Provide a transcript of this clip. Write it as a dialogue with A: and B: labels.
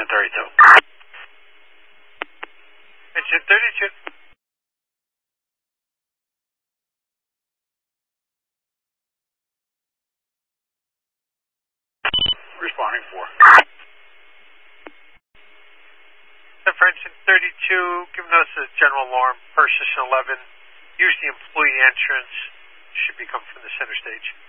A: 732. Engine 32.
B: Responding 4.
A: For engine 32, giving us a general alarm, position 11. Use the employee entrance. Should be coming from the center stage.